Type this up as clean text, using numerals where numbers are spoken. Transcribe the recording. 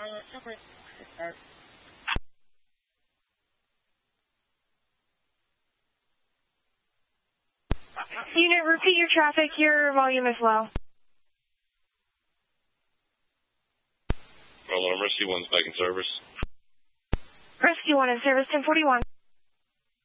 Unit, repeat your traffic. Your volume is low. Rescue 1's back in service. Rescue 1 in service, 1041.